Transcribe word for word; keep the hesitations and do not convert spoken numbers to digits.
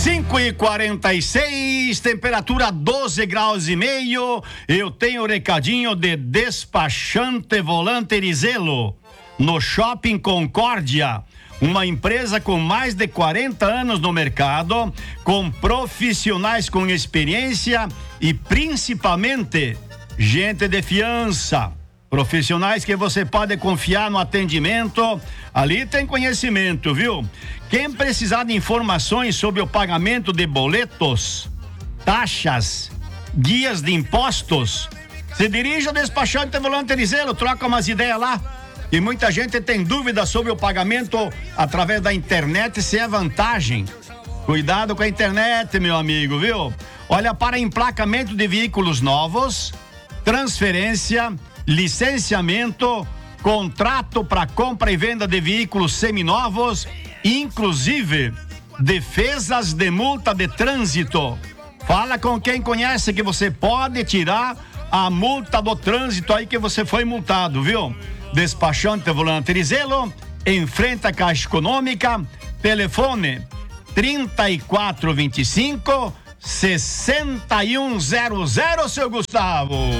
cinco e quarenta e seis, temperatura doze graus e meio. Eu tenho o recadinho de Despachante Volante Erizelo, no Shopping Concórdia. Uma empresa com mais de quarenta anos no mercado, com profissionais com experiência e principalmente gente de fiança. Profissionais que você pode confiar no atendimento. Ali tem conhecimento, viu? Quem precisar de informações sobre o pagamento de boletos, taxas, guias de impostos, se dirige ao Despachante Volante Erizelo, troca umas ideias lá. E muita gente tem dúvida sobre o pagamento através da internet, se é vantagem. Cuidado com a internet, meu amigo, viu? Olha, para emplacamento de veículos novos, transferência, licenciamento, contrato para compra e venda de veículos seminovos, inclusive defesas de multa de trânsito. Fala com quem conhece que você pode tirar a multa do trânsito aí que você foi multado, viu? Despachante Volante Erizelo, em frente à Caixa Econômica, telefone trinta e quatro vinte e cinco, sessenta e um zero zero, seu Gustavo.